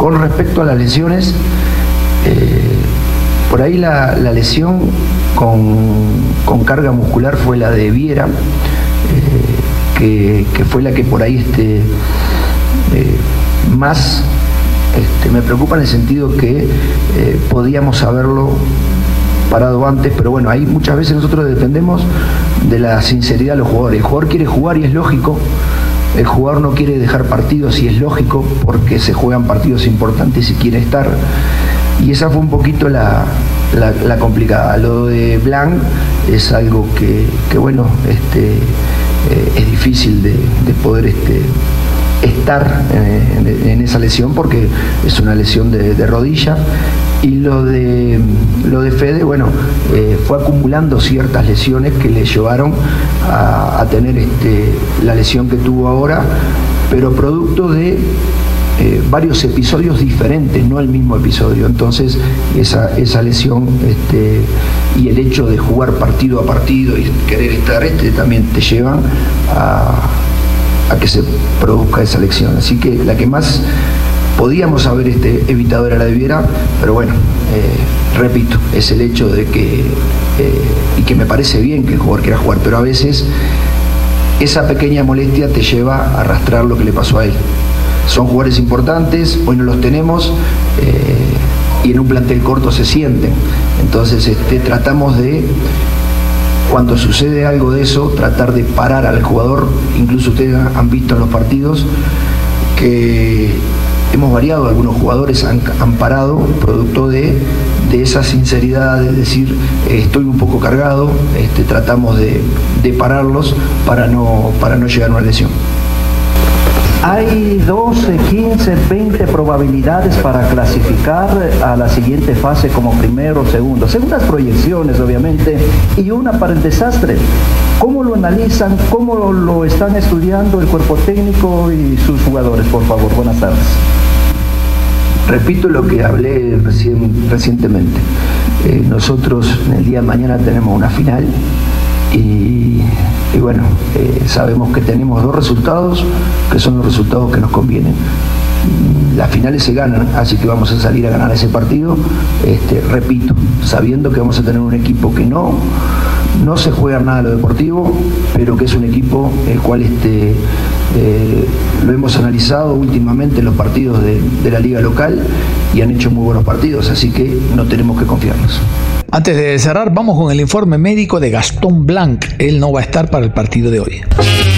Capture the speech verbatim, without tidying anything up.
Con respecto a las lesiones, eh, por ahí la, la lesión con, con carga muscular fue la de Viera, eh, que, que fue la que por ahí este, eh, más este, me preocupa en el sentido que eh, podíamos haberlo parado antes, pero bueno, ahí muchas veces nosotros dependemos de la sinceridad de los jugadores. El jugador quiere jugar y es lógico, el jugador no quiere dejar partidos y es lógico porque se juegan partidos importantes y quiere estar. Y esa fue un poquito la, la, la complicada. Lo de Blanc es algo que, que bueno, este, eh, es difícil de, de poder este, estar en, en esa lesión porque es una lesión de, de rodilla. Y lo de, lo de Fede, bueno, eh, fue acumulando ciertas lesiones que le llevaron a, a tener este, la lesión que tuvo ahora, pero producto de eh, varios episodios diferentes, no el mismo episodio. Entonces, esa, esa lesión este, y el hecho de jugar partido a partido y querer estar, este, también te llevan a, a que se produzca esa lesión. Así que la que más podíamos haber este, evitado era la de Viera, pero bueno, eh, repito, es el hecho de que, eh, y que me parece bien que el jugador quiera jugar, pero a veces esa pequeña molestia te lleva a arrastrar lo que le pasó a él. Son jugadores importantes, hoy no los tenemos, eh, y en un plantel corto se sienten. Entonces este, tratamos de, cuando sucede algo de eso, tratar de parar al jugador. Incluso ustedes han visto en los partidos que hemos variado, algunos jugadores han, han parado producto de, de esa sinceridad de decir eh, estoy un poco cargado, este, tratamos de, de pararlos para no, para no llegar a una lesión. Hay doce, quince, veinte probabilidades para clasificar a la siguiente fase como primero o segundo, según las proyecciones obviamente, y una para el desastre. ¿Cómo lo analizan? ¿Cómo lo están estudiando el cuerpo técnico y sus jugadores? Por favor, buenas tardes. Repito lo que hablé recién, recientemente. Eh, nosotros en el día de mañana tenemos una final y, y bueno, eh, sabemos que tenemos dos resultados que son los resultados que nos convienen. Las finales se ganan, así que vamos a salir a ganar ese partido, este, repito, sabiendo que vamos a tener un equipo que no, no se juega nada a lo deportivo, pero que es un equipo el cual este, eh, lo hemos analizado últimamente en los partidos de, de la liga local y han hecho muy buenos partidos, así que no tenemos que confiarnos. Antes de cerrar, vamos con el informe médico de Gastón Blanc. Él no va a estar para el partido de hoy.